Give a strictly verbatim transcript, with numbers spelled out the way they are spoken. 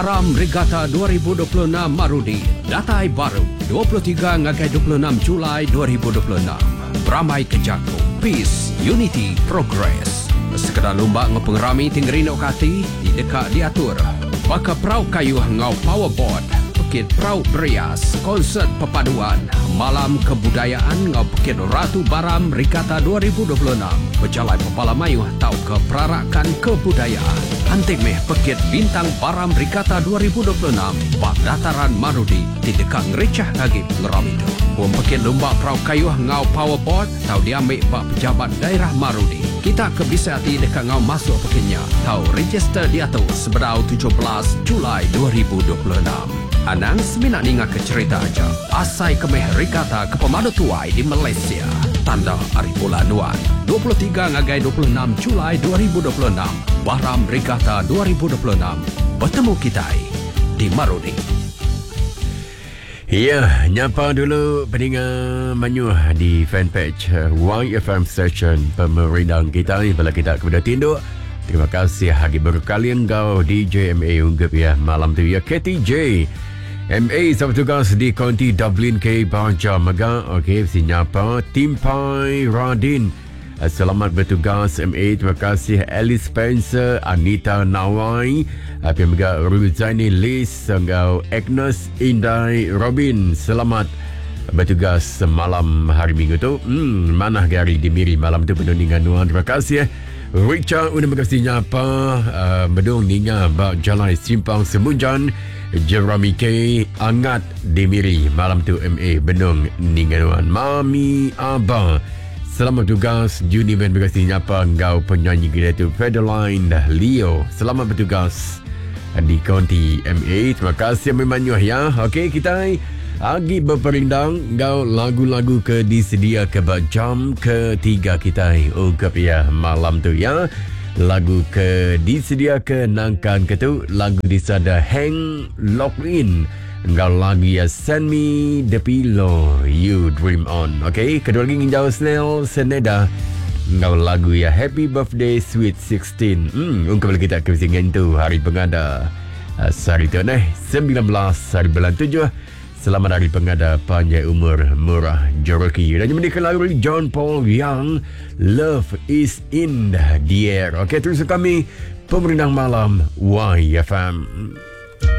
Baram Regatta dua ribu dua puluh enam Marudi. Datai baru dua puluh tiga hingga dua puluh enam Julai dua ribu dua puluh enam. Beramai Kejaku, Peace, Unity, Progress. Sekedar lomba ngepengrami tinggi kati di dekat diatur. Baka Prau Kayu ngau Powerboard. Pekit Prau Berias, konsert perpaduan, malam kebudayaan ngau Pekit Ratu Baram Regatta dua ribu dua puluh enam. Berjalan Pepala Mayuh tau ke perarakan kebudayaan. Anting meh Pekit Bintang Baram Regatta dua ribu dua puluh enam. Bak dataran Marudi di dekat Ngericah Agip Ngeram itu. Buang Pekit Lomba Prau Kayuh ngau Powerboard tau diambil bak pejabat daerah Marudi. Kita ke bisa hati dekat ngau masuk Pekitnya. Tau register diatur sebedau tujuh belas Julai dua ribu dua puluh enam. Anang seminat ninga ke cerita aja. Asai kemeh Regatta ke pemadu tuai di Malaysia. Tanda Hari Bulan Nuan. dua puluh tiga ngagai dua puluh enam Julai dua ribu dua puluh enam. Baram Regatta dua ribu dua puluh enam. Bertemu kita di Marudi. Ya, nyapa dulu pendengar Manyuh di fanpage Y F M Station pemerintah kita ni. Bila kita kepada tinduk, terima kasih hari berkali engkau D J M A unggap ya malam tu ya. K T J M A sama tugas di Kaunti Dublin K Baja Maga. Okey, sinyapa Timpai Radin. Selamat bertugas M A. Terima kasih Alice Spencer, Anita Nawai, Api Mega Ruzaini Liz, Engkau Agnes Indai Robin. Selamat bertugas malam hari Minggu tu. Hmm, mana hari di Miri malam tu penuh dengan nuan. Terima kasih. Richard udah makasih nyapa uh, Bedung Ninga Bak Jalan Simpang Semunjan. Jeremy K Angat Demiri malam tu M A Benung Ninganuan. Mami Abang selamat tugas. Juni men berkasih nyapa engkau penyanyi kita tu Fedeline Leo. Selamat bertugas di Kaunti M A. Terima kasih memanyuh ya. Okey, kita lagi berperindang engkau lagu-lagu ke disedia ke jam ketiga kita ungkap ya malam tu ya. Lagu ke disedia ke nangkan ke tu lagu disada Hang Lockin. Engkau lagu ya Send Me The Pillow You Dream On. Okay, kedua lagi nginjau Snell Seneda. Engkau lagu ya Happy Birthday Sweet sixteen. Hmm, ungkap lagi kita kesingan tu hari pengada uh, sehari tu eh sembilan belas hari bulan tujuh. Selamat Hari Pengada Panjang Umur Murah Joroki. Dan menikah lagu John Paul Young, Love Is In The Air. Okey, terus kami Pemerintah Malam Y F M.